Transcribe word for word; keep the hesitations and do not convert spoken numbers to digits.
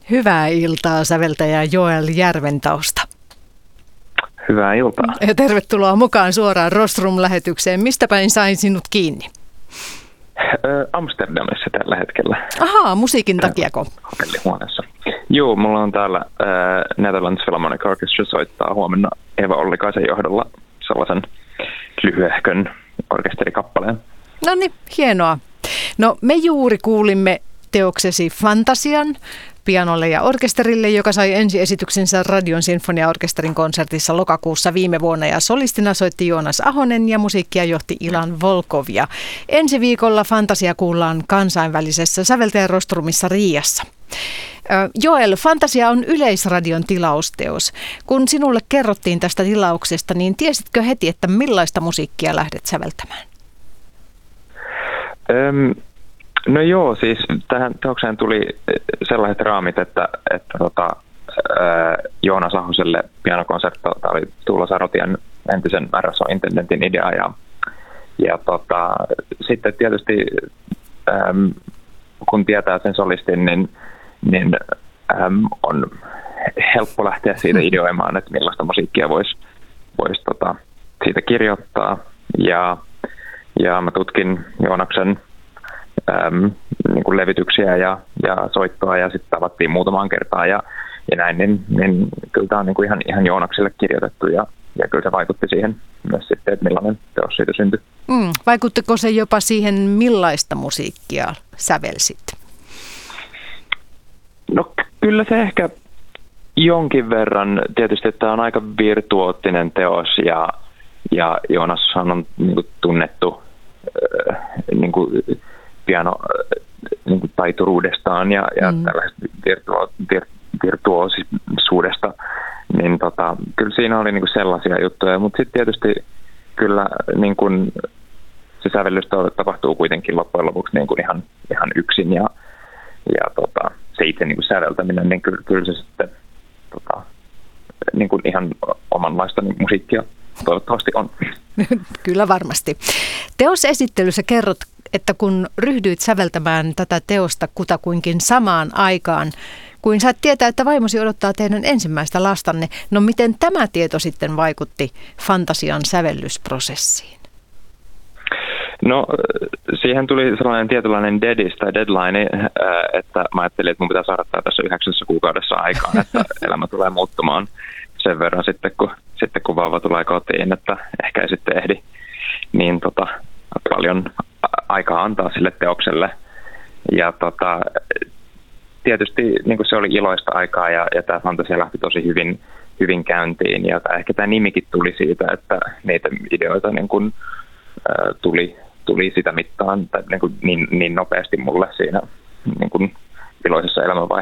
Hyvää iltaa säveltäjä Joel Järventausta. Hyvää iltaa. Ja tervetuloa mukaan suoraan Rostrum-lähetykseen. Mistä päin sain sinut kiinni? Amsterdamissa tällä hetkellä. Ahaa, musiikin takiako? Hotellihuoneessa. Joo, mulla on täällä äh, Netherlands Philharmonic Orchestra soittaa huomenna Eva Ollikaisen johdolla sellaisen lyhyehkön orkesterikappaleen. No niin, hienoa. No me juuri kuulimme teoksesi Fantasian pianolle ja orkesterille, joka sai ensiesityksensä Radion Sinfoniaorkesterin konsertissa lokakuussa viime vuonna, ja solistina soitti Joonas Ahonen ja musiikkia johti Ilan Volkov. Ja ensi viikolla Fantasia kuullaan kansainvälisessä säveltäjärostrumissa Riiassa. Joel, Fantasia on Yleisradion tilausteos. Kun sinulle kerrottiin tästä tilauksesta, niin tiesitkö heti, että millaista musiikkia lähdet säveltämään? Öm, no joo, siis tähän teokseen tuli sellaiset raamit, että, että tota, ää, Joonas Ahoselle pianokonsertto, tämä oli Tuula Sarotian entisen R S O-intendentin idea, ja, ja tota, sitten tietysti äm, kun tietää sen solistin, niin, niin äm, on helppo lähteä siitä ideoimaan, että millaista musiikkia voisi vois, tota, siitä kirjoittaa, ja, ja mä tutkin Joonaksen äm, niin kuin levityksiä ja, ja soittoa, ja sitten tavattiin muutamaan kertaan ja, ja näin, niin, niin kyllä tämä on niin kuin ihan, ihan Joonakselle kirjoitettu, ja, ja kyllä se vaikutti siihen myös sitten, että millainen teos siitä syntyi. Mm, vaikuttiko se jopa siihen, millaista musiikkia sävelsit? No kyllä se ehkä jonkin verran, tietysti että tämä on aika virtuoottinen teos, ja, ja Joonashan on niin kuin tunnettu äh, niin kuin piano niin kuin taituruudestaan ja, ja mm. tällaisesta virtuo, vir, virtuoosisuudesta, niin tota, kyllä siinä oli niin kuin sellaisia juttuja, mutta sitten tietysti kyllä niin kuin se sävellys tapahtuu kuitenkin loppujen lopuksi niin kuin ihan, ihan yksin, ja, ja tota, se itse niin kuin säveltäminen, niin kyllä, kyllä se sitten tota, niin kuin ihan omanlaista niin musiikkia toivottavasti on. Kyllä varmasti. Teosesittelyssä kerrot, että kun ryhdyit säveltämään tätä teosta kutakuinkin samaan aikaan, kuin saat tietää, että vaimosi odottaa teidän ensimmäistä lastanne, no miten tämä tieto sitten vaikutti Fantasian sävellysprosessiin? No siihen tuli sellainen tietynlainen deadis tai deadline, että mä ajattelin, että mun pitää saada tämä tässä yhdeksässä kuukaudessa aikaan, että elämä tulee muuttumaan sen verran sitten, kun, sitten kun vauva tulee kotiin, että ehkä ei sitten ehdi niin tota, paljon aikaa antaa sille teokselle. Ja tota, tietysti niin kuin se oli iloista aikaa, ja, ja tämä Fantasia lähti tosi hyvin, hyvin käyntiin. Ja tämä, ehkä tämä nimikin tuli siitä, että niitä ideoita niin kuin, ä, tuli, tuli sitä mittaan tai niin, kuin niin, niin nopeasti mulle siinä niin kuin iloisessa elämänvaiheessa.